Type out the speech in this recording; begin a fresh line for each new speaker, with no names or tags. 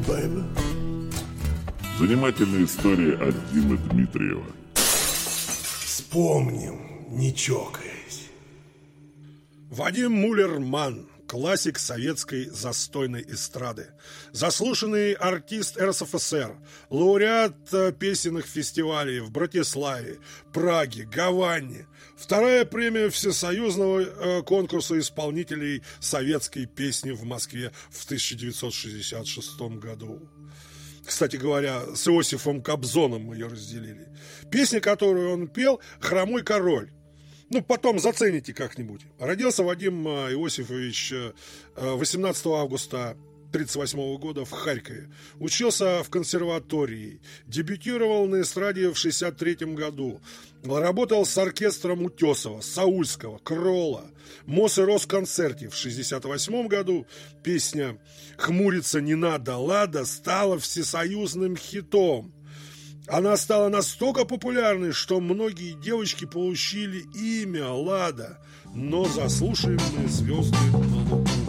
Занимательная история от Димы Дмитриева.
Вспомним, не чокаясь.
Вадим Муллерман, классик советской застойной эстрады, заслуженный артист РСФСР, лауреат песенных фестивалей в Братиславе, Праге, Гаване, вторая премия всесоюзного конкурса исполнителей советской песни в Москве в 1966 году. Кстати говоря, с Иосифом Кобзоном мы ее разделили. Песня, которую он пел, «Хромой король». Потом зацените как-нибудь. Родился Вадим Иосифович 18 августа 1938 года в Харькове. Учился в консерватории. Дебютировал на эстраде в 1963 году. Работал с оркестром Утесова, Саульского, Кролла, Мос и Росконцерте. В 1968 году песня «Хмуриться не надо, Лада» стала всесоюзным хитом. Она стала настолько популярной, что многие девочки получили имя Лада, но заслушаем мы звезды на лугу.